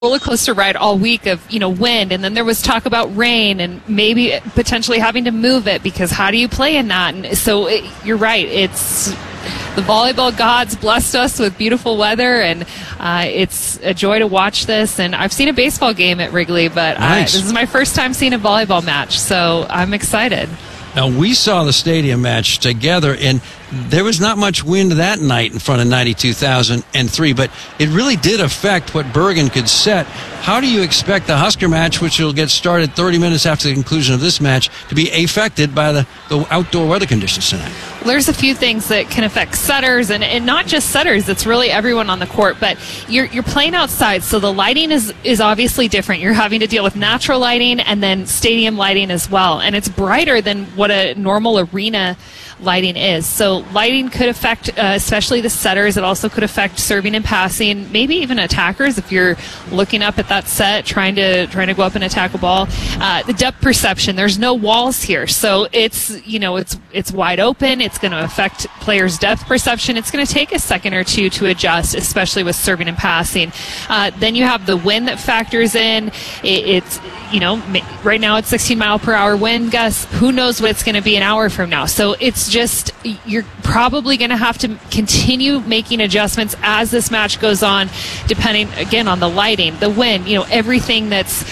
roller coaster ride all week of, wind, and then there was talk about rain and maybe potentially having to move it because how do you play in that? And so you're right. It's the volleyball gods blessed us with beautiful weather, and it's a joy to watch this. And I've seen a baseball game at Wrigley, but nice. This is my first time seeing a volleyball match, so I'm excited. Now, we saw the stadium match together, and there was not much wind that night in front of 92,003, but it really did affect what Bergen could set. How do you expect the Husker match, which will get started 30 minutes after the conclusion of this match, to be affected by the outdoor weather conditions tonight? Well, there's a few things that can affect setters, and not just setters. It's really everyone on the court, but you're playing outside, so the lighting is obviously different. You're having to deal with natural lighting and then stadium lighting as well, and it's brighter than what a normal arena lighting is. So lighting could affect especially the setters. It also could affect serving and passing, maybe even attackers if you're looking up at that set trying to go up and attack a ball. The depth perception, there's no walls here, so it's wide open. It's going to affect players' depth perception. It's going to take a second or two to adjust, especially with serving and passing. Then you have the wind that factors in. It's right now it's 16 mile per hour wind gusts. Who knows what it's going to be an hour from now? So it's just, you're probably going to have to continue making adjustments as this match goes on, depending again on the lighting, the wind, everything that's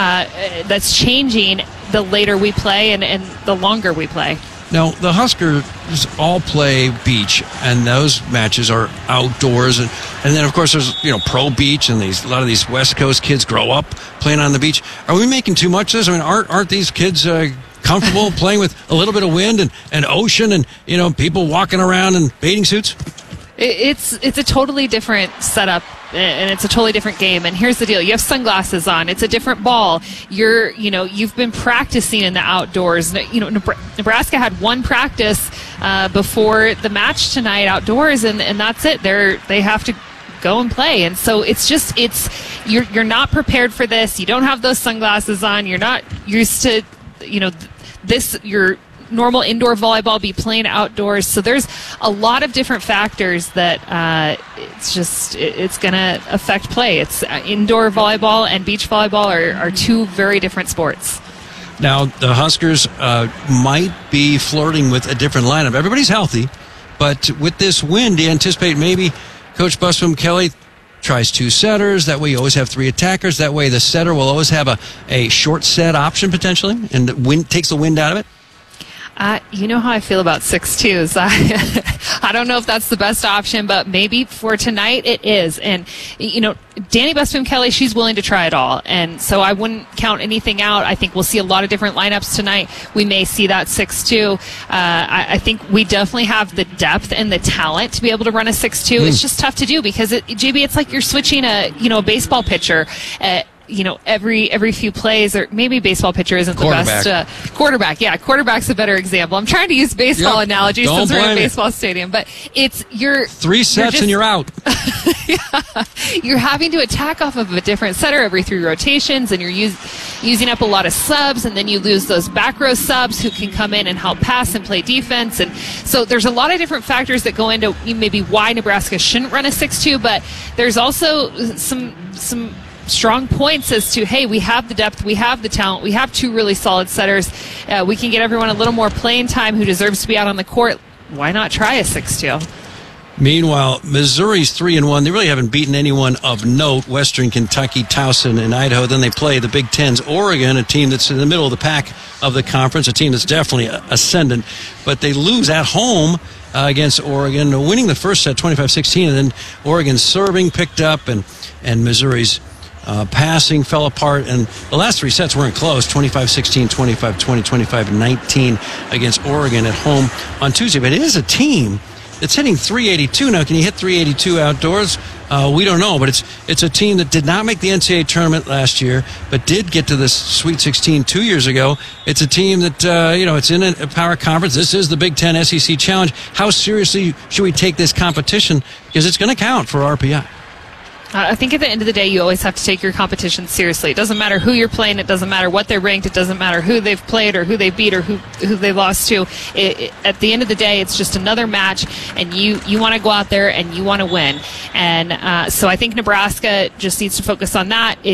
changing the later we play and the longer we play. Now, the Huskers all play beach, and those matches are outdoors. And then, of course, there's, pro beach, and a lot of these West Coast kids grow up playing on the beach. Are we making too much of this? I mean, aren't these kids comfortable playing with a little bit of wind and ocean and, people walking around in bathing suits? It's a totally different setup, and it's a totally different game. And here's the deal: you have sunglasses on. It's a different ball. You've been practicing in the outdoors. Nebraska had one practice before the match tonight outdoors, and that's it. They have to go and play. And so you're not prepared for this. You don't have those sunglasses on. You're not used to your normal indoor volleyball, be playing outdoors. So there's a lot of different factors that it's going to affect play. It's indoor volleyball and beach volleyball are two very different sports. Now, the Huskers might be flirting with a different lineup. Everybody's healthy, but with this wind, do you anticipate maybe Coach Busboom Kelly tries two setters? That way you always have three attackers. That way the setter will always have a short set option potentially, and the wind takes the wind out of it. You know how I feel about 6-2s. I don't know if that's the best option, but maybe for tonight it is. And, Danny Busboom Kelly, she's willing to try it all. And so I wouldn't count anything out. I think we'll see a lot of different lineups tonight. We may see that 6-2. I think we definitely have the depth and the talent to be able to run a 6-2. It's just tough to do because, JB, it's like you're switching a baseball pitcher every few plays, or maybe baseball pitcher isn't the best. Quarterback, yeah. Quarterback's a better example. I'm trying to use baseball analogies since we're in a baseball stadium, but it's you're 3 sets and you're out. Yeah. You're having to attack off of a different setter every 3 rotations, and you're using up a lot of subs, and then you lose those back row subs who can come in and help pass and play defense. And so there's a lot of different factors that go into maybe why Nebraska shouldn't run a 6-2, but there's also some strong points as to, hey, we have the depth, we have the talent, we have 2 really solid setters. We can get everyone a little more playing time who deserves to be out on the court. Why not try a 6-2? Meanwhile, Missouri's 3-1. They really haven't beaten anyone of note. Western Kentucky, Towson, and Idaho. Then they play the Big Ten's Oregon, a team that's in the middle of the pack of the conference, a team that's definitely ascendant. But they lose at home against Oregon, winning the first set 25-16, and then Oregon's serving picked up, and Missouri's passing fell apart, and the last 3 sets weren't close: 25-16, 25-20, 25-19 against Oregon at home on Tuesday. But it is a team that's hitting 382 now. Can you hit 382 outdoors? We don't know, but it's a team that did not make the NCAA tournament last year, but did get to the Sweet 16 2 years ago. It's a team that it's in a power conference. This is the Big Ten SEC Challenge. How seriously should we take this competition? Because it's going to count for RPI. I think at the end of the day, you always have to take your competition seriously. It doesn't matter who you're playing. It doesn't matter what they're ranked. It doesn't matter who they've played or who they beat or who they lost to. At the end of the day, it's just another match, and you want to go out there and you want to win. And so I think Nebraska just needs to focus on that.